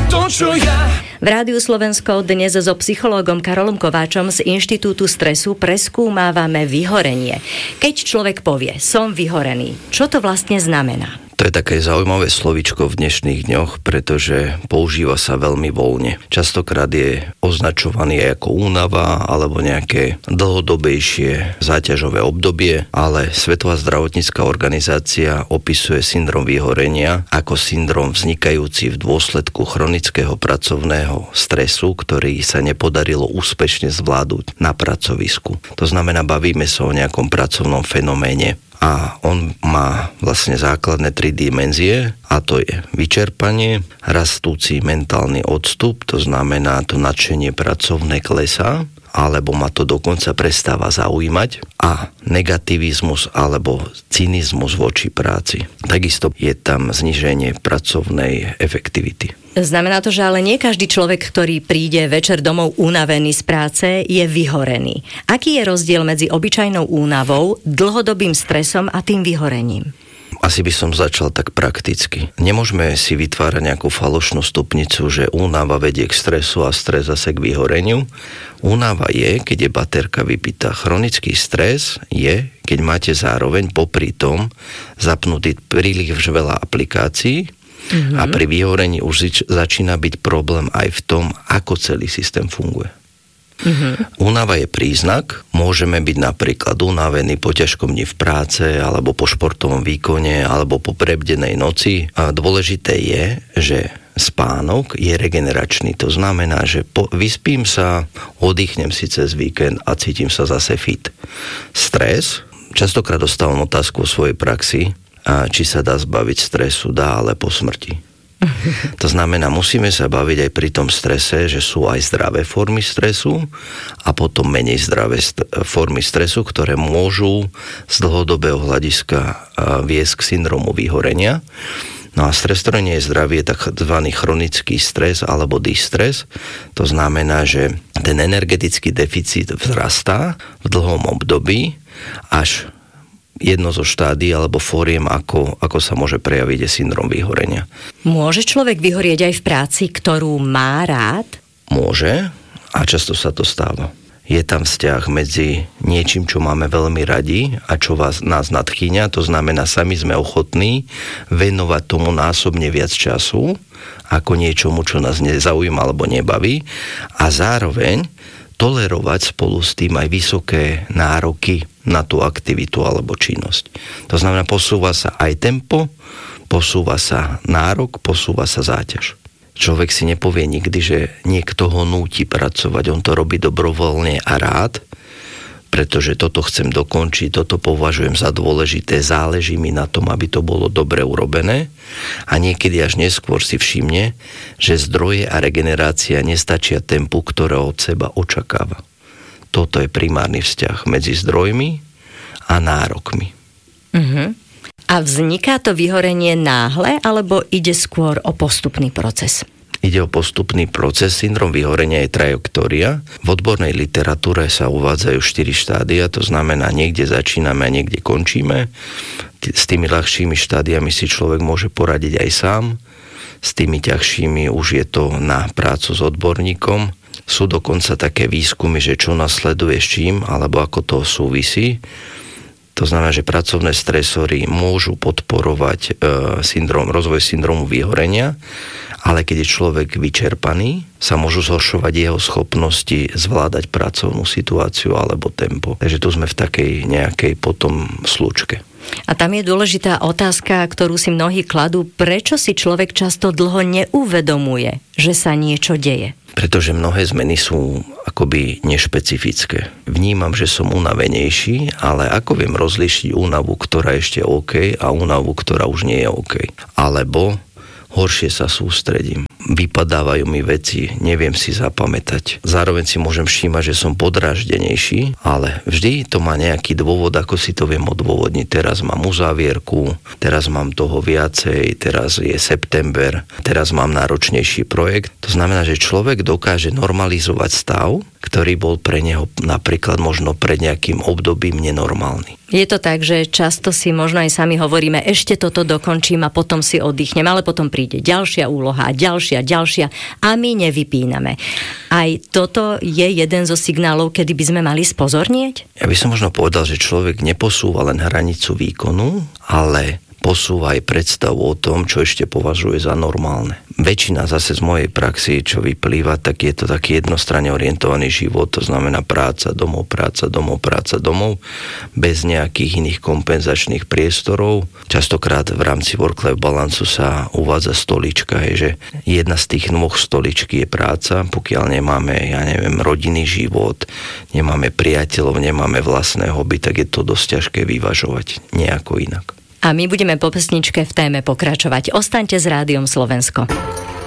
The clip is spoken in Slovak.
to, čo ja. V Rádiu Slovensko dnes so psychológom Karolom Kováčom z Inštitútu stresu preskúmávame vyhorenie. Keď človek povie, som vyhorený, čo to vlastne znamená? To je také zaujímavé slovíčko v dnešných dňoch, pretože používa sa veľmi voľne. Častokrát je označovaný ako únava alebo nejaké dlhodobejšie záťažové obdobie, ale Svetová zdravotnícka organizácia opisuje syndrom vyhorenia ako syndrom vznikajúci v dôsledku chronického pracovného stresu, ktorý sa nepodarilo úspešne zvládnuť na pracovisku. To znamená, bavíme sa o nejakom pracovnom fenoméne. A on má vlastne základné 3 dimenzie, a to je vyčerpanie, rastúci mentálny odstup, to znamená to nadšenie pracovné klesá, alebo ma to dokonca prestáva zaujímať, a negativizmus alebo cynizmus voči práci. Takisto je tam zníženie pracovnej efektivity. Znamená to, že ale nie každý človek, ktorý príde večer domov unavený z práce, je vyhorený. Aký je rozdiel medzi obyčajnou únavou, dlhodobým stresom a tým vyhorením? Asi by som začal tak prakticky. Nemôžeme si vytvárať nejakú falošnú stupnicu, že únava vedie k stresu a stres zase k vyhoreniu. Únava je, keď je baterka vypitá. Chronický stres je, keď máte zároveň popri tom zapnutý príliš veľa aplikácií, a pri vyhorení už začína byť problém aj v tom, ako celý systém funguje. Únava je príznak, môžeme byť napríklad unavení po ťažkom dni v práce, alebo po športovom výkone, alebo po prebdenej noci. A dôležité je, že spánok je regeneračný. To znamená, že vyspím sa, oddychnem si cez víkend a cítim sa zase fit. Stres, častokrát dostávam otázku o svojej praxi, a či sa dá zbaviť stresu, dá, ale po smrti. To znamená, musíme sa baviť aj pri tom strese, že sú aj zdravé formy stresu a potom menej zdravé formy stresu, ktoré môžu z dlhodobého hľadiska viesť k syndromu vyhorenia. No a stres, ktorý nie je zdravý, je tzv. Chronický stres alebo distres. To znamená, že ten energetický deficit vzrastá v dlhom období až jedno zo štádií alebo fóriem, ako sa môže prejaviť syndrom vyhorenia. Môže človek vyhorieť aj v práci, ktorú má rád? Môže a často sa to stáva. Je tam vzťah medzi niečím, čo máme veľmi radi a čo nás nadchýňa, to znamená, sami sme ochotní venovať tomu násobne viac času ako niečomu, čo nás nezaujíma alebo nebaví, a zároveň tolerovať spolu s tým aj vysoké nároky na tú aktivitu alebo činnosť. To znamená, posúva sa aj tempo, posúva sa nárok, posúva sa záťaž. Človek si nepovie nikdy, že niekto ho núti pracovať, on to robí dobrovoľne a rád, pretože toto chcem dokončiť, toto považujem za dôležité, záleží mi na tom, aby to bolo dobre urobené, a niekedy až neskôr si všimne, že zdroje a regenerácia nestačia tempu, ktoré od seba očakáva. Toto je primárny vzťah medzi zdrojmi a nárokmi. A vzniká to vyhorenie náhle, alebo ide skôr o postupný proces? Ide o postupný proces. Syndrom vyhorenia je trajektória. V odbornej literatúre sa uvádzajú 4 štádia, to znamená, niekde začíname a niekde končíme. S tými ľahšími štádiami si človek môže poradiť aj sám. S tými ťažšími už je to na prácu s odborníkom. Sú dokonca také výskumy, že čo nasleduje s čím, alebo ako to súvisí. To znamená, že pracovné stresory môžu podporovať rozvoj syndromu vyhorenia, ale keď je človek vyčerpaný, sa môžu zhoršovať jeho schopnosti zvládať pracovnú situáciu alebo tempo. Takže tu sme v takej nejakej potom slučke. A tam je dôležitá otázka, ktorú si mnohí kladú, prečo si človek často dlho neuvedomuje, že sa niečo deje? Pretože mnohé zmeny sú akoby nešpecifické. Vnímam, že som unavenejší, ale ako viem rozlíšiť únavu, ktorá je ešte OK, a únavu, ktorá už nie je OK? Alebo horšie sa sústredím. Vypadávajú mi veci, neviem si zapamätať. Zároveň si môžem všímať, že som podráždenejší, ale vždy to má nejaký dôvod, ako si to viem odôvodniť. Teraz mám uzávierku, teraz mám toho viacej, teraz je september, teraz mám náročnejší projekt. To znamená, že človek dokáže normalizovať stav, ktorý bol pre neho napríklad možno pred nejakým obdobím nenormálny. Je to tak, že často si možno aj sami hovoríme, ešte toto dokončím a potom si oddychnem, ale potom príde ďalšia úloha a ďalšia ďalšia a my nevypíname. Aj toto je jeden zo signálov, kedy by sme mali spozornieť? Ja by som možno povedal, že človek neposúva len hranicu výkonu, ale posúva aj predstavu o tom, čo ešte považuje za normálne. Väčšina zase z mojej praxi, čo vyplýva, tak je to taký jednostranne orientovaný život, to znamená práca, domov, bez nejakých iných kompenzačných priestorov. Častokrát v rámci work-life balance sa uvádza stolička, že jedna z tých dvoch stoličky je práca, pokiaľ nemáme, rodinný život, nemáme priateľov, nemáme vlastné hobby, tak je to dosť ťažké vyvažovať nejako inak. A my budeme po pesničke v téme pokračovať. Ostaňte s Rádiom Slovensko.